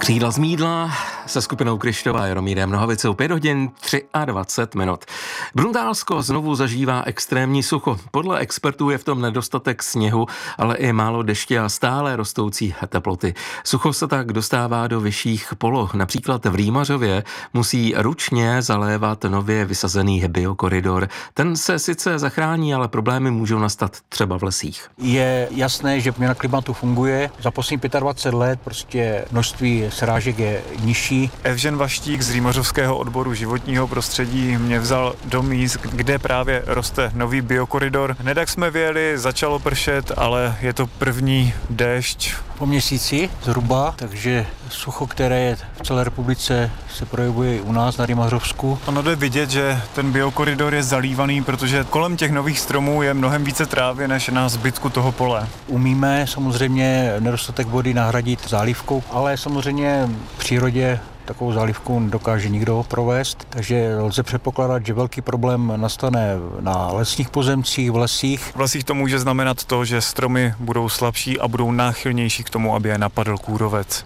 Křídla z mýdla se skupinou Kryštová a Jaromírem Nohavicou 5 hodin 23 minut. Bruntálsko znovu zažívá extrémní sucho. Podle expertů je v tom nedostatek sněhu, ale i málo deště a stále rostoucí teploty. Sucho se tak dostává do vyšších poloh. Například v Rýmařově musí ručně zalévat nově vysazený biokoridor. Ten se sice zachrání, ale problémy můžou nastat třeba v lesích. Je jasné, že změna klimatu funguje. Za poslední 25 let prostě množství srážek je nižší. Evžen Vaštík z Rýmařovského odboru životního prostředí mě vzal do míst, kde právě roste nový biokoridor. Hned jak jsme vyjeli, začalo pršet, ale je to první déšť. Po měsíci zhruba, takže sucho, které je v celé republice, se projevuje i u nás na Rýmařovsku. Ono jde vidět, že ten biokoridor je zalívaný, protože kolem těch nových stromů je mnohem více trávy než na zbytku toho pole. Umíme samozřejmě nedostatek vody nahradit zálivkou, ale samozřejmě v přírodě takovou zálivku nedokáže nikdo provést, takže lze předpokládat, že velký problém nastane na lesních pozemcích, v lesích. V lesích to může znamenat to, že stromy budou slabší a budou náchylnější k tomu, aby je napadl kůrovec.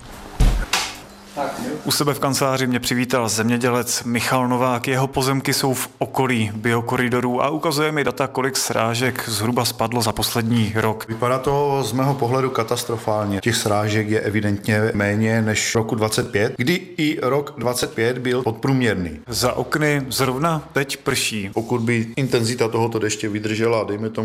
U sebe v kanceláři mě přivítal zemědělec Michal Novák. Jeho pozemky jsou v okolí biokoridorů a ukazuje mi data, kolik srážek zhruba spadlo za poslední rok. Vypadá to z mého pohledu katastrofálně. Těch srážek je evidentně méně než roku 25, kdy i rok 25 byl podprůměrný. Za okny zrovna teď prší. Pokud by intenzita tohoto deště vydržela, dejme tomu